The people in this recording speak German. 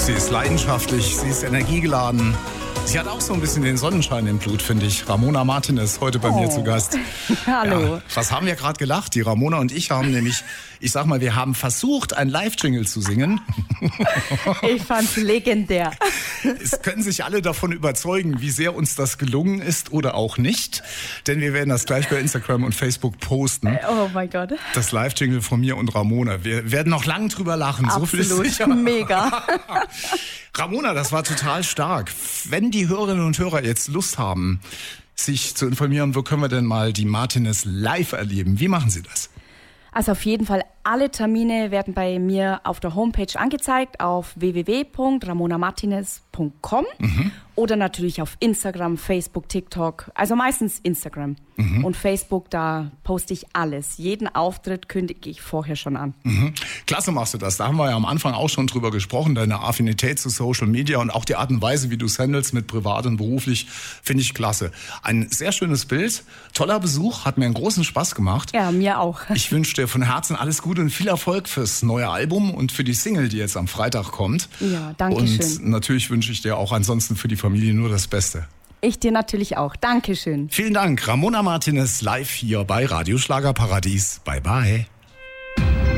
Sie ist leidenschaftlich, sie ist energiegeladen. Sie hat auch so ein bisschen den Sonnenschein im Blut, finde ich. Ramona Martinez, heute bei mir zu Gast. Hallo. Ja, was haben wir gerade gelacht? Die Ramona und ich haben nämlich, ich sag mal, wir haben versucht, ein Live-Jingle zu singen. Ich fand's legendär. Es können sich alle davon überzeugen, wie sehr uns das gelungen ist oder auch nicht. Denn wir werden das gleich bei Instagram und Facebook posten. Oh mein Gott. Das Live-Jingle von mir und Ramona. Wir werden noch lang drüber lachen. Absolut, so viel ist sicher. Mega. Ramona, das war total stark. Wenn die Hörerinnen und Hörer jetzt Lust haben, sich zu informieren, wo können wir denn mal die Martinez live erleben? Wie machen Sie das? Also auf jeden Fall, alle Termine werden bei mir auf der Homepage angezeigt, auf www.ramonamartinez.com oder natürlich auf Instagram, Facebook, TikTok, also meistens Instagram. Und Facebook, da poste ich alles. Jeden Auftritt kündige ich vorher schon an. Klasse machst du das. Da haben wir ja am Anfang auch schon drüber gesprochen. Deine Affinität zu Social Media und auch die Art und Weise, wie du es handelst mit privat und beruflich, finde ich klasse. Ein sehr schönes Bild, toller Besuch, hat mir einen großen Spaß gemacht. Ja, mir auch. Ich wünsche dir von Herzen alles Gute und viel Erfolg fürs neue Album und für die Single, die jetzt am Freitag kommt. Ja, danke schön. Und natürlich wünsche ich dir auch ansonsten für die Familie nur das Beste. Ich dir natürlich auch. Dankeschön. Vielen Dank. Ramona Martinez live hier bei Radio Schlagerparadies. Bye bye.